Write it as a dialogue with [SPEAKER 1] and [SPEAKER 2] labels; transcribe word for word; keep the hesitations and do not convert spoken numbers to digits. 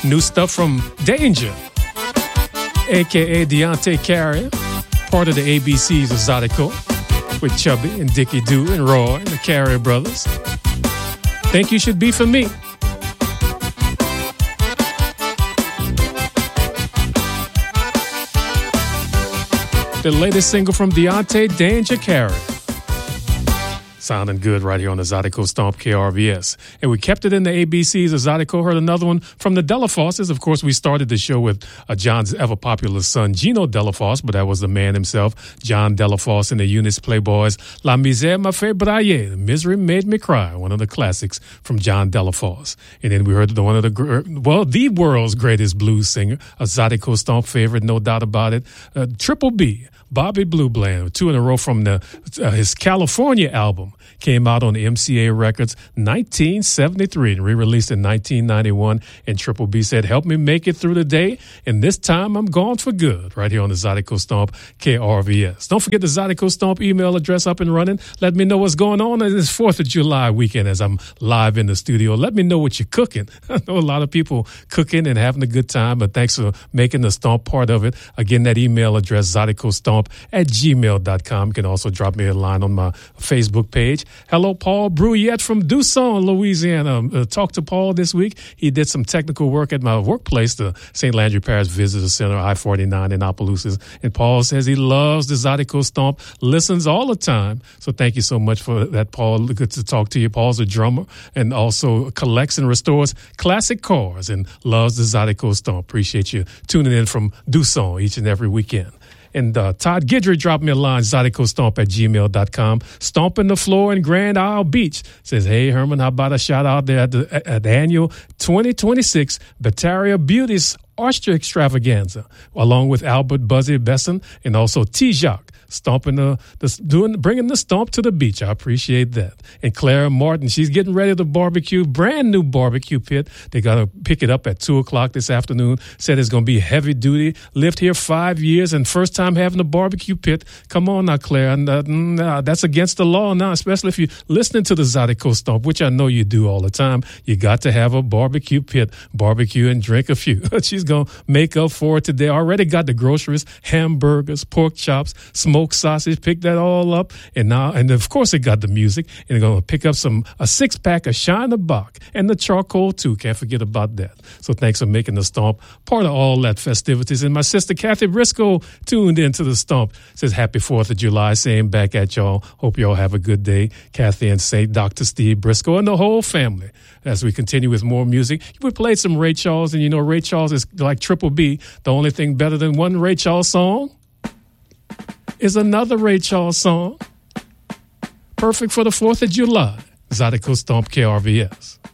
[SPEAKER 1] New stuff from Danger, a k a. Deontay Carrier, part of the A B Cs of Zydeco, with Chubby and Dickie Doo and Roy and the Carrier Brothers. Think You Should Be For Me. The latest single from Deontay, Danger Carrier. Sounding good right here on the Zydeco Stomp K R V S. And we kept it in the A B Cs of Zydeco. Heard another one from the Delafosses. Of course, we started the show with uh, John's ever-popular son, Gino Delafosse, but that was the man himself, John Delafosse and the Eunice Playboys. La misère m'a fait brailler. The Misery Made Me Cry, one of the classics from John Delafosse. And then we heard the, one of the, well, the world's greatest blues singer, a Zydeco Stomp favorite, no doubt about it, uh, Triple B. Bobby Blue Bland, two in a row from the uh, his California album, came out on the M C A Records nineteen seventy-three and re-released in nineteen ninety-one. And Triple B said, help me make it through the day, and this time I'm gone for good, right here on the Zydeco Stomp K R V S. Don't forget the Zydeco Stomp email address up and running. Let me know what's going on in this fourth of July weekend as I'm live in the studio. Let me know what you're cooking. I know a lot of people cooking and having a good time, but thanks for making the Stomp part of it. Again, that email address, Zydeco Stomp at gmail dot com. You can also drop me a line on my Facebook page. Hello, Paul Bruyette from Dusson, Louisiana. Uh, talked to Paul this week. He did some technical work at my workplace, the Saint Landry Parish Visitor Center, I forty-nine in Opelousas. And Paul says he loves the Zydeco Stomp, listens all the time. So thank you so much for that, Paul. Good to talk to you. Paul's a drummer and also collects and restores classic cars and loves the Zydeco Stomp. Appreciate you tuning in from Dusson each and every weekend. And uh, Todd Guidry dropped me a line, Zydeco Stomp at gmail dot com. Stomping the floor in Grand Isle Beach. Says, hey, Herman, how about a shout out there at the, at the annual twenty twenty-six Bataria Beauties Orchestra Extravaganza, along with Albert Buzzy Besson and also T-Jacques. Stomping the, the doing, bringing the stomp to the beach. I appreciate that. And Clara Martin, she's getting ready to barbecue, brand new barbecue pit. They got to pick it up at two o'clock this afternoon. Said it's going to be heavy duty. Lived here five years and first time having a barbecue pit. Come on now, Claire. And, uh, nah, that's against the law now, especially if you're listening to the Zydeco Stomp, which I know you do all the time. You got to have a barbecue pit, barbecue and drink a few. She's going to make up for it today. Already got the groceries, hamburgers, pork chops, smoked sausage, pick that all up, and now, and of course, it got the music, and they're going to pick up some a six pack of Shiner Bock and the charcoal too. Can't forget about that. So thanks for making the Stomp part of all that festivities. And my sister Kathy Briscoe tuned into the Stomp. Says happy Fourth of July. Saying back at y'all. Hope y'all have a good day. Kathy and Saint Doctor Steve Briscoe and the whole family. As we continue with more music, we played some Ray Charles, and you know Ray Charles is like Triple B. The only thing better than one Ray Charles song is another Ray Charles song. Perfect for the fourth of July. Zydeco Stomp K R V S.